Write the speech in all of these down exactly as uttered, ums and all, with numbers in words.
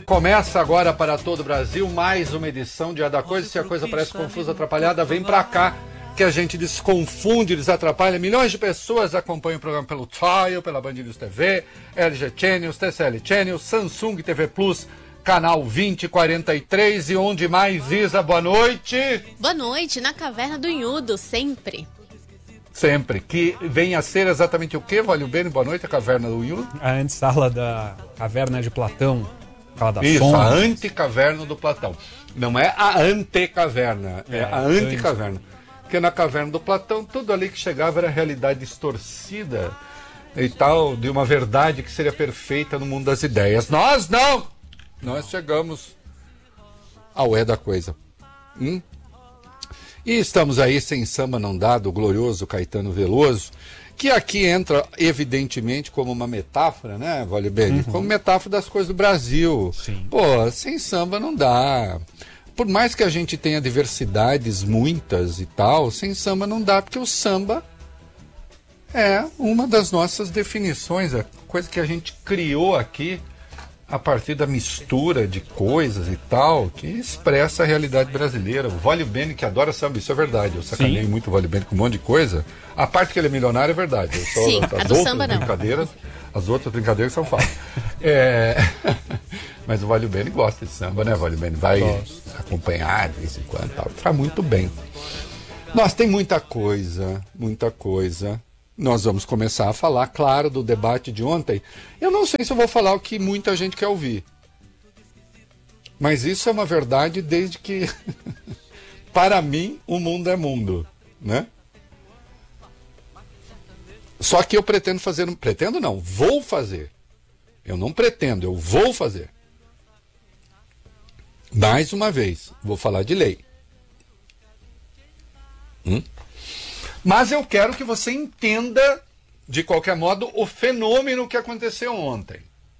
Começa agora para todo o Brasil mais uma edição de A da Coisa. Se a coisa parece confusa, atrapalhada, vem pra cá que a gente desconfunde, desatrapalha. Milhões de pessoas acompanham o programa pelo Trial, pela Band News T V, L G Channels, T C L Channels, Samsung T V Plus, canal vinte e quarenta e três e onde mais, Isa? Boa noite. Boa noite, na Caverna do Inhudo, sempre. Sempre. Que vem a ser exatamente o quê, Valeu Bene? Boa noite, a Caverna do Inhudo. A antessala da Caverna de Platão. Da Isso, sombra. a anticaverna do Platão. Não é a antecaverna, é, é a anticaverna. Porque na caverna do Platão, tudo ali que chegava era realidade distorcida e tal, de uma verdade que seria perfeita no mundo das ideias. Nós não! Nós chegamos ao é da coisa. Hum? E estamos aí sem samba não dá, do glorioso Caetano Veloso, que aqui entra, evidentemente, como uma metáfora, né, Vale Bene? Uhum. Como metáfora das coisas do Brasil. Sim. Pô, sem samba não dá. Por mais que a gente tenha diversidades muitas e tal, sem samba não dá, porque o samba é uma das nossas definições, a coisa que a gente criou aqui a partir da mistura de coisas e tal, que expressa a realidade brasileira. O Vale Bene que adora samba, isso é verdade. Eu sacanei Sim. muito o Vale Bene com um monte de coisa. A parte que ele é milionário é verdade. Eu só, Sim, as a outras do samba não. brincadeiras, as outras brincadeiras são falsas. É... Mas o Vale Bene gosta de samba, né, Vale Bene? Vai Gosto. acompanhar de vez em quando, tal. Faz muito bem. Nós tem muita coisa, muita coisa. Nós vamos começar a falar, claro, do debate de ontem. Eu não sei se eu vou falar o que muita gente quer ouvir. Mas isso é uma verdade desde que, para mim, o mundo é mundo, né? Só que eu pretendo fazer... Pretendo não, vou fazer. Eu não pretendo, eu vou fazer. Mais uma vez, vou falar de lei. Hum? Mas eu quero que você entenda, de qualquer modo, o fenômeno que aconteceu ontem.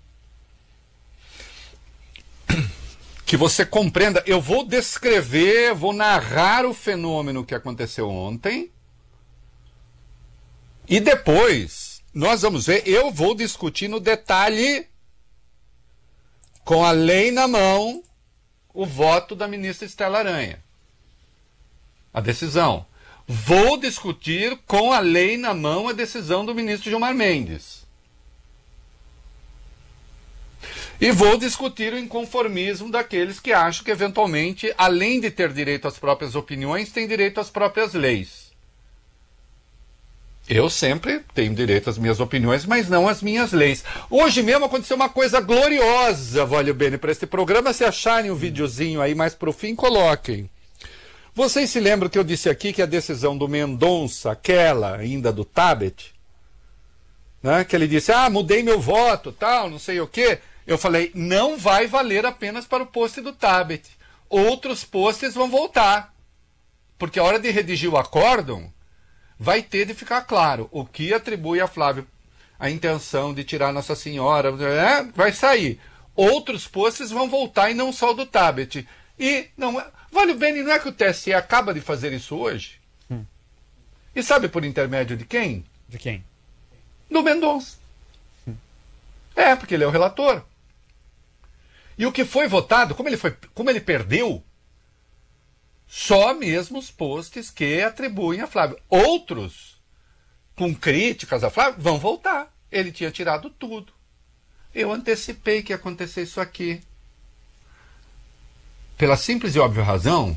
Que você compreenda. Eu vou descrever, vou narrar o fenômeno que aconteceu ontem. E depois, nós vamos ver, eu vou discutir no detalhe, com a lei na mão, o voto da ministra Estela Aranha. A decisão. Vou discutir com a lei na mão a decisão do ministro Gilmar Mendes. E vou discutir o inconformismo daqueles que acham que, eventualmente, além de ter direito às próprias opiniões, tem direito às próprias leis. Eu sempre tenho direito às minhas opiniões, mas não às minhas leis. Hoje mesmo aconteceu uma coisa gloriosa, Vale Bene, para este programa. Se acharem um videozinho aí mais pro fim, coloquem. Vocês se lembram que eu disse aqui que a decisão do Mendonça, aquela ainda do Tabet, né, que ele disse, ah, mudei meu voto, tal, não sei o quê. Eu falei, não vai valer apenas para o post do Tabet. Outros posts vão voltar. Porque a hora de redigir o acórdão, vai ter de ficar claro o que atribui a Flávio a intenção de tirar Nossa Senhora, é, vai sair. Outros posts vão voltar e não só o do Tabet. E não é... Vale Bene, não é que o T S E acaba de fazer isso hoje? Hum. E sabe por intermédio de quem? De quem? Do Mendonça. Hum. É, porque ele é o relator. E o que foi votado, como ele, foi, como ele perdeu, só mesmo os posts que atribuem a Flávio. Outros, com críticas a Flávio, vão voltar. Ele tinha tirado tudo. Eu antecipei que ia acontecer isso aqui. Pela simples e óbvia razão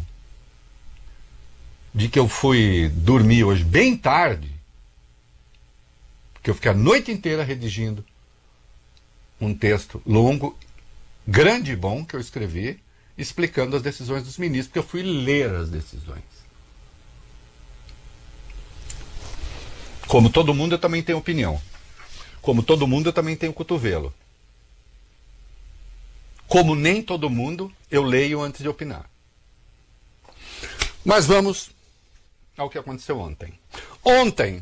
de que eu fui dormir hoje bem tarde, porque eu fiquei a noite inteira redigindo um texto longo, grande e bom, que eu escrevi, explicando as decisões dos ministros, porque eu fui ler as decisões. Como todo mundo, eu também tenho opinião. Como todo mundo, eu também tenho cotovelo. Como nem todo mundo, eu leio antes de opinar. Mas vamos ao que aconteceu ontem. Ontem,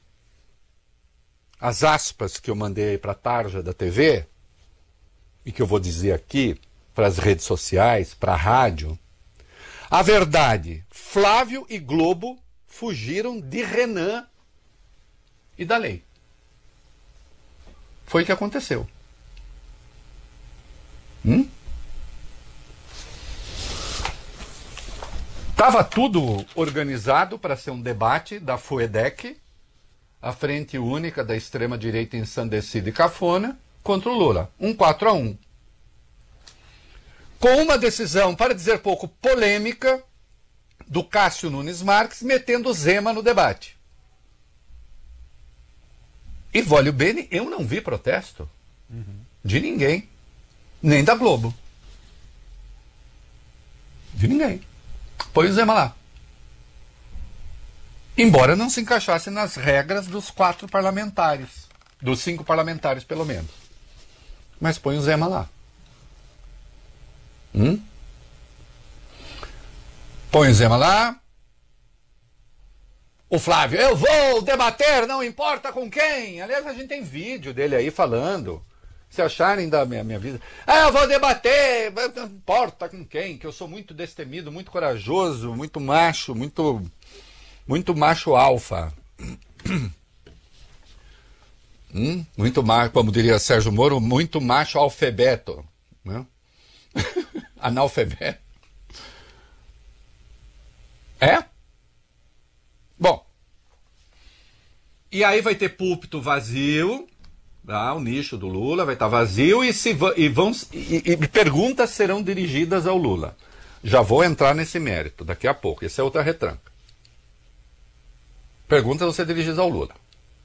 as aspas que eu mandei para a tarja da T V, e que eu vou dizer aqui, para as redes sociais, para a rádio, a verdade, Flávio e Globo fugiram de Renan e da lei. Foi o que aconteceu. Hum? Estava tudo organizado para ser um debate da FUEDEC, a Frente Única da Extrema-Direita Ensandecida e Cafona, contra o Lula. Um quatro a um. Com uma decisão, para dizer pouco, polêmica, do Cássio Nunes Marques, metendo Zema no debate. E, vólio bene, eu não vi protesto uhum. de ninguém, nem da Globo. De ninguém. Põe o Zema lá. Embora não se encaixasse nas regras dos quatro parlamentares. Dos cinco parlamentares, pelo menos. Mas põe o Zema lá. Hum? Põe o Zema lá. O Flávio, eu vou debater, não importa com quem. Aliás, a gente tem vídeo dele aí falando. Se acharem da minha, minha vida. Ah, eu vou debater, não importa com quem, que eu sou muito destemido, muito corajoso, muito macho, muito, muito macho alfa. hum? Muito macho, como diria Sérgio Moro, muito macho alfabeto. Né? Analfabeto. É? Bom. E aí vai ter púlpito vazio. Ah, o nicho do Lula vai estar vazio e, se, e, vão, e, e perguntas serão dirigidas ao Lula. Já vou entrar nesse mérito daqui a pouco. Essa é outra retranca. Perguntas vão ser dirigidas ao Lula.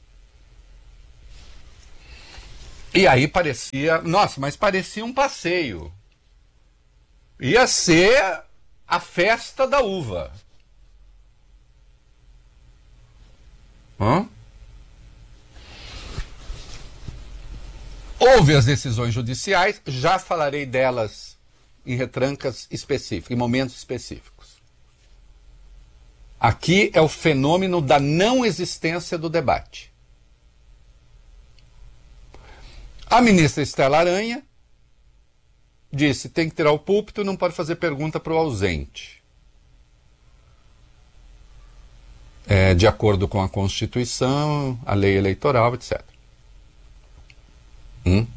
E aí parecia... Nossa, mas parecia um passeio. Ia ser a festa da uva. Hã? Houve as decisões judiciais, já falarei delas em retrancas específicas, em momentos específicos. Aqui é o fenômeno da não existência do debate. A ministra Estela Aranha disse, tem que tirar o púlpito, não pode fazer pergunta para o ausente. É, de acordo com a Constituição, a lei eleitoral, etcétera. Hum?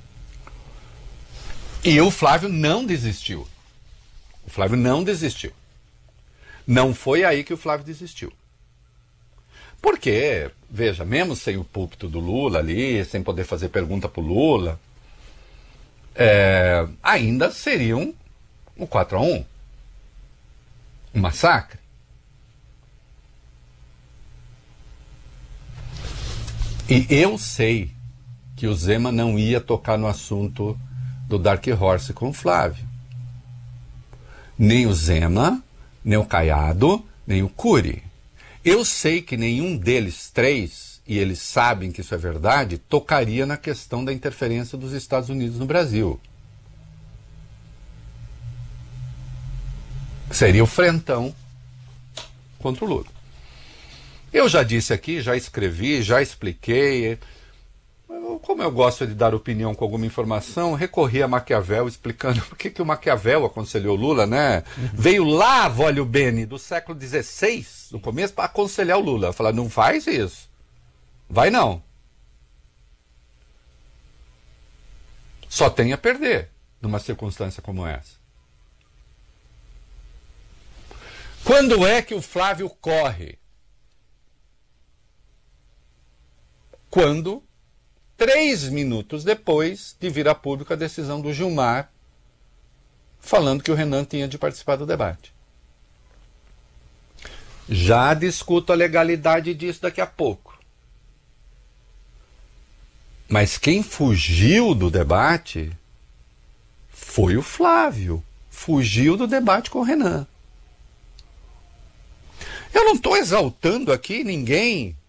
E o Flávio não desistiu. O Flávio não desistiu. Não foi aí que o Flávio desistiu. Porque, veja, mesmo sem o púlpito do Lula ali, sem poder fazer pergunta para o Lula, é, ainda seriam um quatro a um. Um massacre. E eu sei que o Zema não ia tocar no assunto do Dark Horse com o Flávio. Nem o Zema, nem o Caiado, nem o Cury. Eu sei que nenhum deles três, e eles sabem que isso é verdade, tocaria na questão da interferência dos Estados Unidos no Brasil. Seria o frentão contra o Lula. Eu já disse aqui, já escrevi, já expliquei... Como eu gosto de dar opinião com alguma informação, recorri a Maquiavel explicando por que, que o Maquiavel aconselhou Lula, né? Uhum. Veio lá, vólio bene, do século dezesseis, no começo, para aconselhar o Lula. Falar, não faz isso. Vai não. Só tem a perder numa circunstância como essa. Quando é que o Flávio corre? Quando... Três minutos depois de vir a público a decisão do Gilmar, falando que o Renan tinha de participar do debate. Já discuto a legalidade disso daqui a pouco. Mas quem fugiu do debate foi o Flávio. Fugiu do debate com o Renan. Eu não estou exaltando aqui ninguém.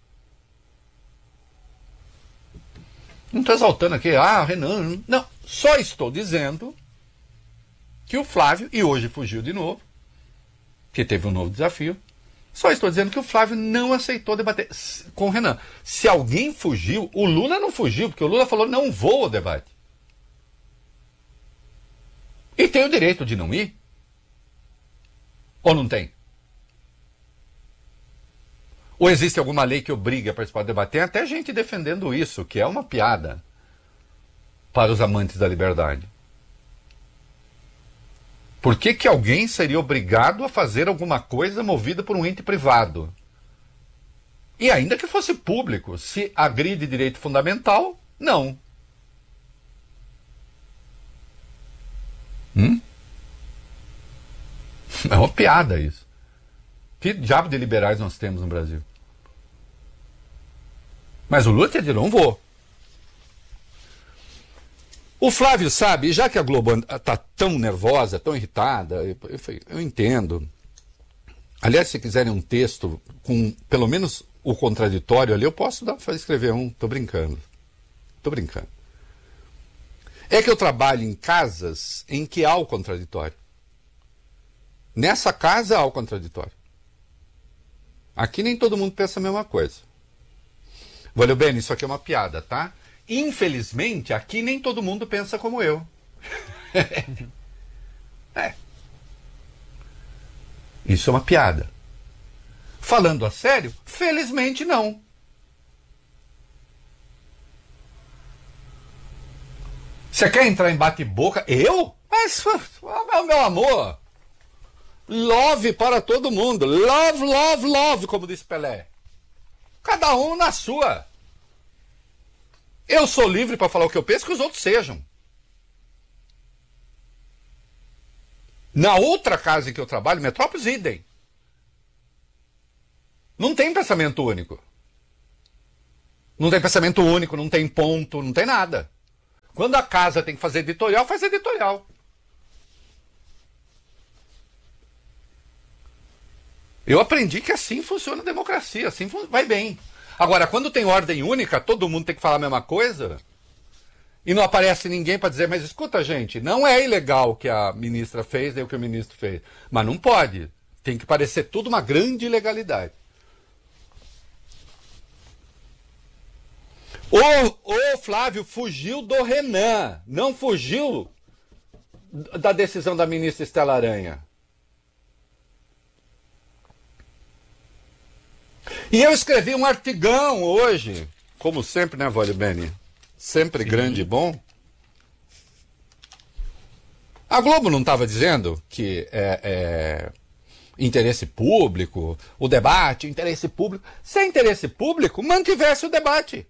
Não estou exaltando aqui, ah, Renan. Não, só estou dizendo que o Flávio, e hoje fugiu de novo, que teve um novo desafio, só estou dizendo que o Flávio não aceitou debater com o Renan. Se alguém fugiu, o Lula não fugiu, porque o Lula falou, não vou ao debate. E tem o direito de não ir? Ou não tem? Ou existe alguma lei que obriga a participar do debate? Tem até gente defendendo isso, que é uma piada para os amantes da liberdade. Por que que alguém seria obrigado a fazer alguma coisa movida por um ente privado? E ainda que fosse público, se agride direito fundamental, não. Hum? É uma piada isso. Que diabo de liberais nós temos no Brasil? Mas o Lula te disse, não vou. O Flávio sabe, já que a Globo está tão nervosa, tão irritada, eu, eu, eu entendo. Aliás, se quiserem um texto com pelo menos o contraditório ali, eu posso dar para escrever um. Tô brincando. Tô brincando. É que eu trabalho em casas em que há o contraditório. Nessa casa há o contraditório. Aqui nem todo mundo pensa a mesma coisa. Valeu, bem, isso aqui é uma piada, tá? Infelizmente, aqui nem todo mundo pensa como eu. É. Isso é uma piada. Falando a sério, felizmente não. Você quer entrar em bate-boca? Eu? Mas, meu, meu amor, love para todo mundo. Love, love, love, como disse Pelé. Cada um na sua. Eu sou livre para falar o que eu penso, que os outros sejam. Na outra casa em que eu trabalho, Metrópolis, idem. Não tem pensamento único. Não tem pensamento único, não tem ponto, não tem nada. Quando a casa tem que fazer editorial, faz editorial. Eu aprendi que assim funciona a democracia, assim vai bem. Agora, quando tem ordem única, todo mundo tem que falar a mesma coisa, e não aparece ninguém para dizer, mas escuta, gente, não é ilegal o que a ministra fez, nem o que o ministro fez. Mas não pode. Tem que parecer tudo uma grande ilegalidade. O, o Flávio fugiu do Renan, não fugiu da decisão da ministra Estela Aranha. E eu escrevi um artigão hoje, como sempre, né, Vale Bene? Sempre Sim. grande e bom. A Globo não estava dizendo que é, é interesse público, o debate, interesse público. Se é interesse público, mantivesse o debate.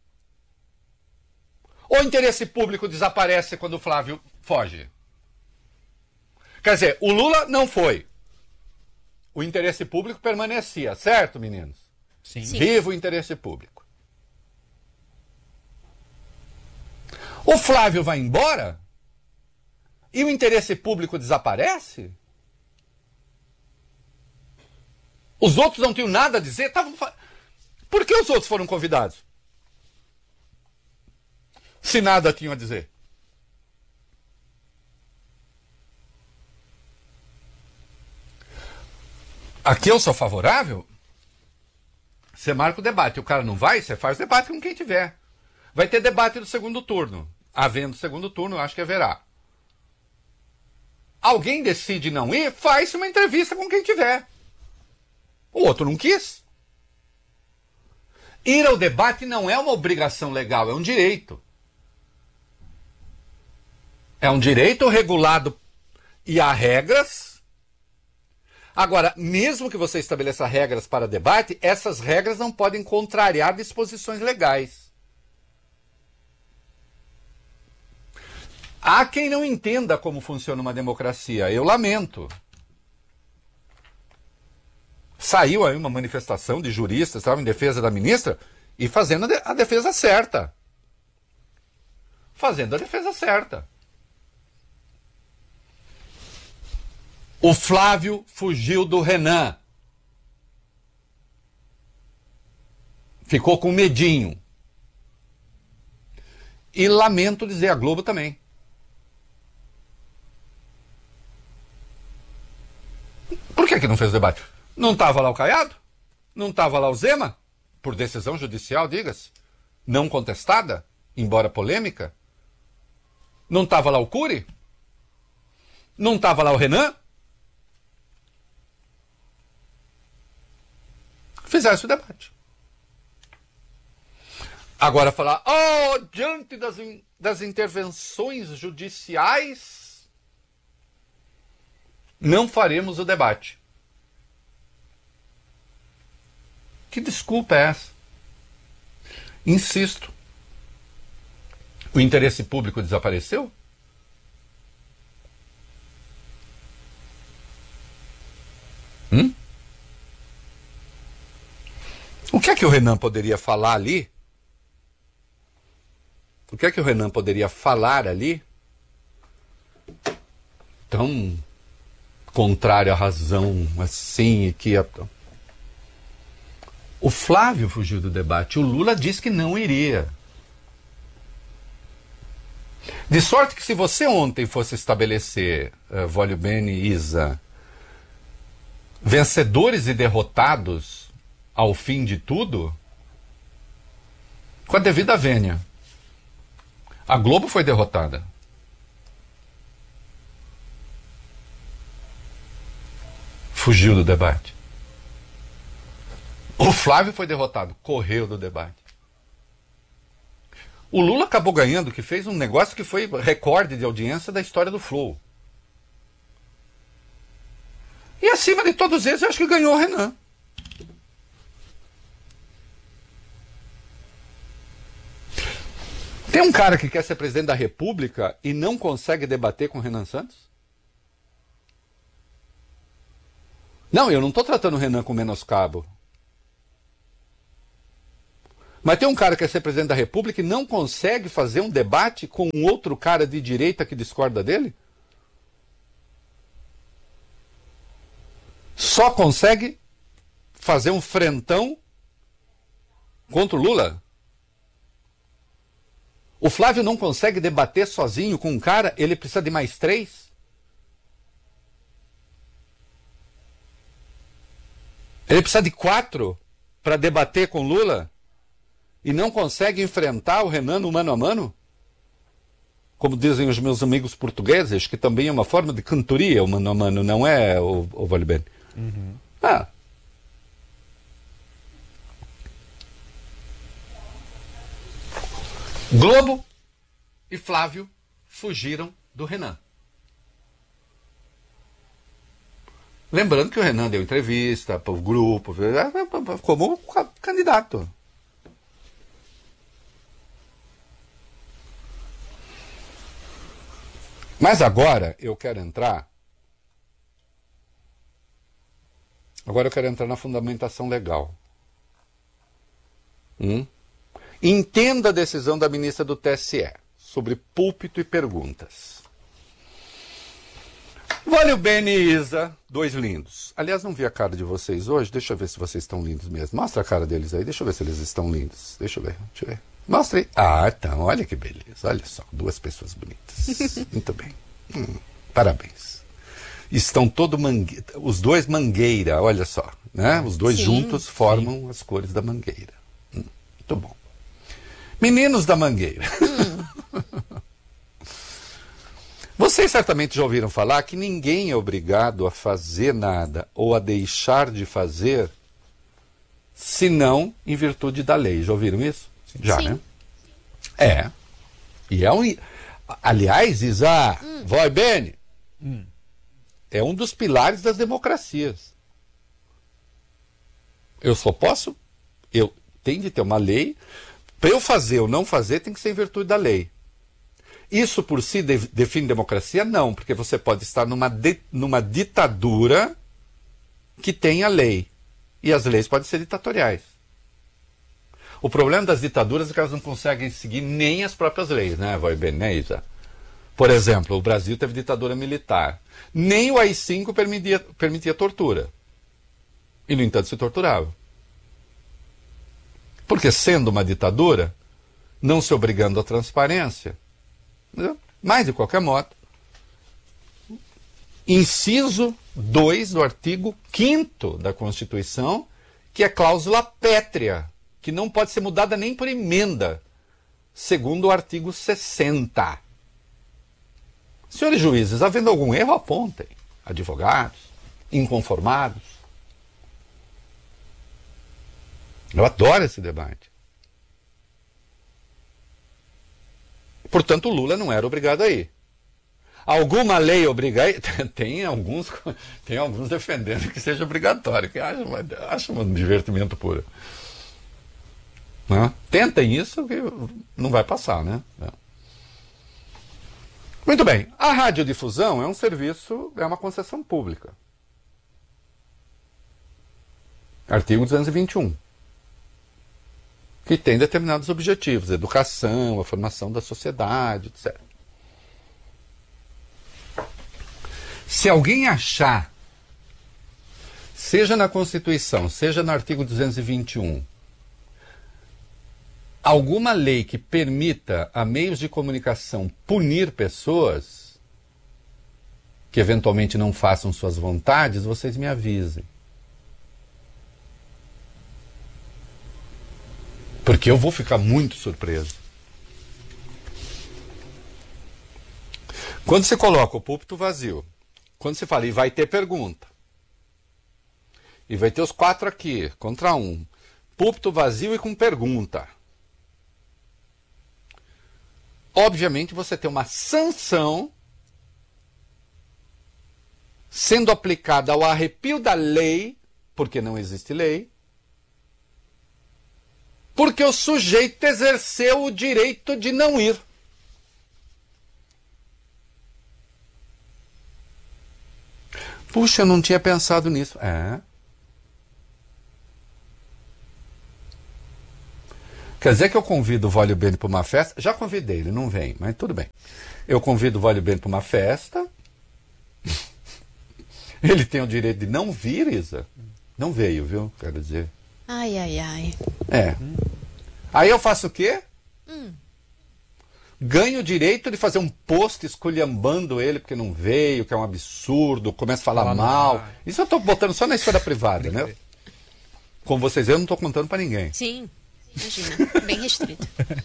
Ou interesse público desaparece quando o Flávio foge? Quer dizer, o Lula não foi. O interesse público permanecia, certo, meninos? Sim. Sim. Viva o interesse público. O Flávio vai embora e o interesse público desaparece? Os outros não tinham nada a dizer? Tavam... Por que os outros foram convidados? Se nada tinham a dizer. Aqui eu sou favorável. Você marca o debate. O cara não vai, você faz debate com quem tiver. Vai ter debate do segundo turno. Havendo segundo turno, eu acho que haverá. Alguém decide não ir, faz uma entrevista com quem tiver. O outro não quis. Ir ao debate não é uma obrigação legal, é um direito. É um direito regulado e há regras. Agora, mesmo que você estabeleça regras para debate, essas regras não podem contrariar disposições legais. Há quem não entenda como funciona uma democracia. Eu lamento. Saiu aí uma manifestação de juristas, estavam em defesa da ministra, e fazendo a defesa certa. Fazendo a defesa certa. O Flávio fugiu do Renan. Ficou com medinho. E lamento dizer, a Globo também. Por que que não fez o debate? Não estava lá o Caiado? Não estava lá o Zema? Por decisão judicial, diga-se. Não contestada, embora polêmica. Não estava lá o Cury? Não estava lá o Renan? Fizesse o debate. Agora falar, oh, diante das, in, das intervenções judiciais, não faremos o debate. Que desculpa é essa? Insisto. O interesse público desapareceu? Hum? O que é que o Renan poderia falar ali? O que é que o Renan poderia falar ali? Tão contrário à razão, assim, que... A... O Flávio fugiu do debate. O Lula disse que não iria. De sorte que se você ontem fosse estabelecer, uh, Vólio Bene e Isa, vencedores e derrotados ao fim de tudo, com a devida vênia. A Globo foi derrotada. Fugiu do debate. O Flávio foi derrotado, correu do debate. O Lula acabou ganhando, que fez um negócio que foi recorde de audiência da história do Flow. E acima de todos eles, eu acho que ganhou o Renan. Tem um cara que quer ser presidente da República e não consegue debater com o Renan Santos? Não, eu não estou tratando o Renan com menoscabo. Mas tem um cara que quer ser presidente da República e não consegue fazer um debate com um outro cara de direita que discorda dele? Só consegue fazer um frentão contra o Lula? O Flávio não consegue debater sozinho com um cara, ele precisa de mais três? Ele precisa de quatro para debater com Lula? E não consegue enfrentar o Renan no mano a mano? Como dizem os meus amigos portugueses, que também é uma forma de cantoria o mano a mano, não é, o, o Vólio Bene? Uhum. Ah. Globo e Flávio fugiram do Renan. Lembrando que o Renan deu entrevista para o grupo, como candidato. Mas agora eu quero entrar. Agora eu quero entrar na fundamentação legal. Hum? Entenda a decisão da ministra do T S E sobre púlpito e perguntas. Vólio Bene e Isa, dois lindos. Aliás, não vi a cara de vocês hoje. Deixa eu ver se vocês estão lindos mesmo. Mostra a cara deles aí. Deixa eu ver se eles estão lindos. Deixa eu ver. Deixa eu ver. Mostra aí. Ah, então. Olha que beleza. Olha só. Duas pessoas bonitas. Muito bem. Hum, parabéns. Estão todo mangue... Os dois mangueira. Olha só. Né? Os dois sim, juntos formam sim. as cores da mangueira. Hum, muito bom. Meninos da mangueira. Hum. Vocês certamente já ouviram falar que ninguém é obrigado a fazer nada ou a deixar de fazer senão em virtude da lei. Já ouviram isso? Já, sim. Né? É. E é um... Aliás, Isa, hum. Vólio Bene, hum. é um dos pilares das democracias. Eu só posso... Eu tenho de ter uma lei... Para eu fazer ou não fazer, tem que ser em virtude da lei. Isso por si de, define democracia? Não, porque você pode estar numa, de, numa ditadura que tem a lei. E as leis podem ser ditatoriais. O problema das ditaduras é que elas não conseguem seguir nem as próprias leis, né, Vólio Bene, né, Isa? Por exemplo, o Brasil teve ditadura militar. Nem o A I cinco permitia, permitia tortura. E, no entanto, se torturava. Porque, sendo uma ditadura, não se obrigando à transparência, mas, de qualquer modo, inciso dois do artigo quinto da Constituição, que é cláusula pétrea, que não pode ser mudada nem por emenda, segundo o artigo sessenta. Senhores juízes, havendo algum erro, apontem. Advogados, inconformados. Eu adoro esse debate. Portanto, o Lula não era obrigado a ir. Alguma lei obriga... Tem alguns, tem alguns defendendo que seja obrigatório, que acho, acho um divertimento puro. Né? Tentem isso que não vai passar, né? Muito bem. A radiodifusão é um serviço, é uma concessão pública. Artigo duzentos e vinte e um. Que tem determinados objetivos, educação, a formação da sociedade, etcétera. Se alguém achar, seja na Constituição, seja no artigo duzentos e vinte e um, alguma lei que permita a meios de comunicação punir pessoas que eventualmente não façam suas vontades, vocês me avisem. Porque eu vou ficar muito surpreso. Quando você coloca o púlpito vazio, quando você fala, e vai ter pergunta, e vai ter os quatro aqui, contra um, púlpito vazio e com pergunta, obviamente você tem uma sanção sendo aplicada ao arrepio da lei, porque não existe lei, porque o sujeito exerceu o direito de não ir. Puxa, eu não tinha pensado nisso. É. Quer dizer que eu convido o Vólio Bene para uma festa? Já convidei, ele não vem, mas tudo bem. Eu convido o Vólio Bene para uma festa. Ele tem o direito de não vir, Isa. Não veio, viu? Quero dizer. Ai, ai, ai. É. Aí eu faço o quê? Hum. Ganho o direito de fazer um post esculhambando ele porque não veio, que é um absurdo, começo a falar Fala mal. mal. Isso eu estou botando só na esfera privada, né? Como vocês veem, eu não estou contando para ninguém. Sim, imagina. Bem restrito.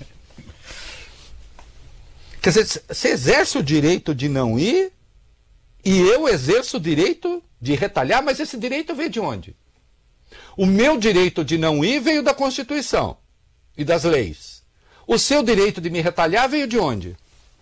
Quer dizer, você exerce o direito de não ir e eu exerço o direito de retalhar, mas esse direito veio de onde? O meu direito de não ir veio da Constituição e das leis. O seu direito de me retalhar veio de onde?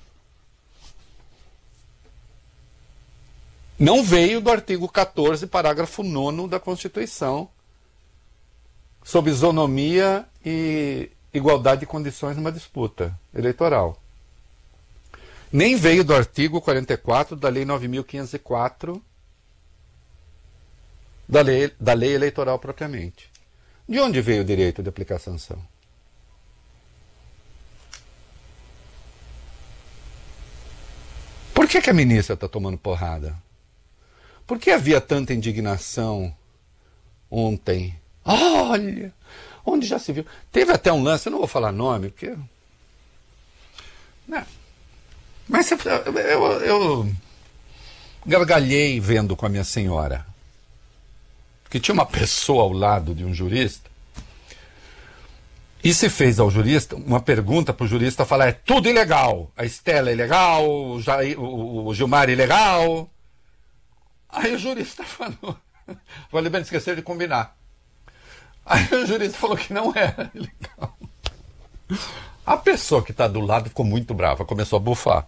Não veio do artigo quatorze, parágrafo nono da Constituição, sobre isonomia e igualdade de condições numa disputa eleitoral. Nem veio do artigo quarenta e quatro da Lei nove mil quinhentos e quatro, da lei, da lei eleitoral propriamente. De onde veio o direito de aplicar sanção? Por que, que a ministra está tomando porrada? Por que havia tanta indignação ontem? Olha, onde já se viu? Teve até um lance, eu não vou falar nome, porque... Não. Mas eu, eu, eu gargalhei vendo com a minha senhora que tinha uma pessoa ao lado de um jurista e se fez ao jurista uma pergunta para o jurista falar: é tudo ilegal, a Estela é ilegal, o, Jair, o, o Gilmar é ilegal. Aí o jurista falou, vale bem esquecer de combinar. Aí o jurista falou que não era ilegal. A pessoa que está do lado ficou muito brava, começou a bufar.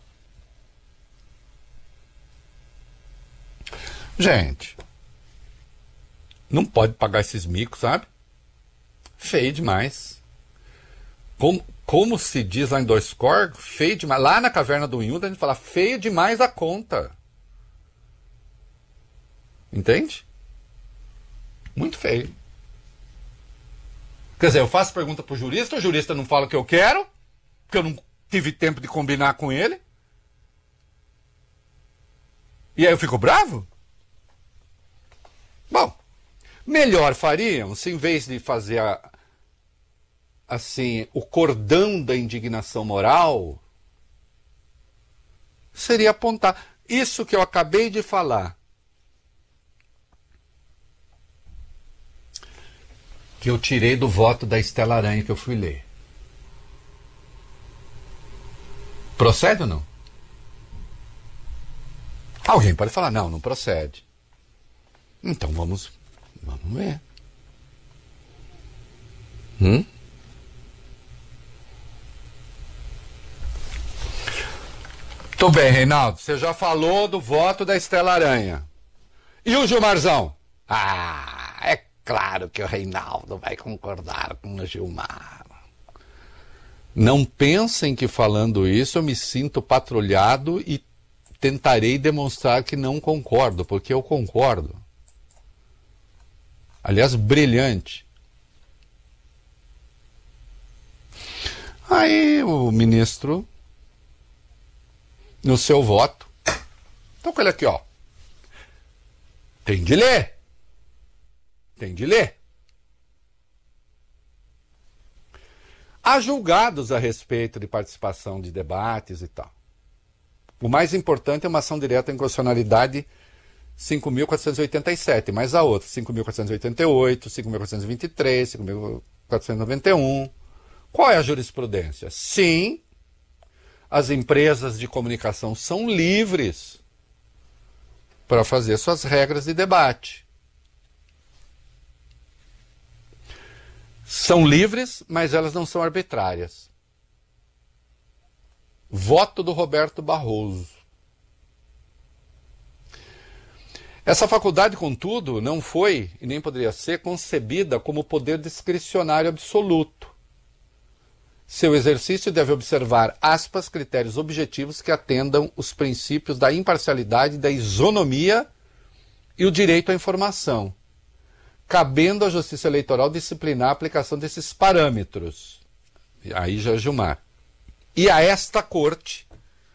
Gente, não pode pagar esses micos, sabe? Feio demais. Como, como se diz lá em Dois Cor, feio demais. Lá na Caverna do Inhuda a gente fala feio demais a conta. Entende? Muito feio. Quer dizer, eu faço pergunta pro jurista, o jurista não fala o que eu quero, porque eu não tive tempo de combinar com ele. E aí eu fico bravo? Bom, melhor fariam se em vez de fazer a, assim, o cordão da indignação moral, seria apontar isso que eu acabei de falar, que eu tirei do voto da Estela Aranha que eu fui ler. Procede ou não? Alguém pode falar, não, não procede. Então vamos, vamos ver. Hum? Muito bem, Reinaldo. Você já falou do voto da Estela Aranha. E o Gilmarzão? Ah, é claro que o Reinaldo vai concordar com o Gilmar. Não pensem que falando isso eu me sinto patrulhado e tentarei demonstrar que não concordo, porque eu concordo. Aliás, brilhante. Aí o ministro, no seu voto, então com ele aqui, ó. Tem de ler. Tem de ler. Há julgados a respeito de participação de debates e tal. O mais importante é uma ação direta em constitucionalidade cinco mil quatrocentos e oitenta e sete, mas a outra, cinco mil quatrocentos e oitenta e oito, cinco mil quatrocentos e vinte e três, cinco mil quatrocentos e noventa e um. Qual é a jurisprudência? Sim, as empresas de comunicação são livres para fazer suas regras de debate. São livres, mas elas não são arbitrárias. Voto do Roberto Barroso. Essa faculdade, contudo, não foi, e nem poderia ser, concebida como poder discricionário absoluto. Seu exercício deve observar, aspas, critérios objetivos que atendam os princípios da imparcialidade, da isonomia e o direito à informação, cabendo à Justiça Eleitoral disciplinar a aplicação desses parâmetros. Aí já Gilmar. E a esta corte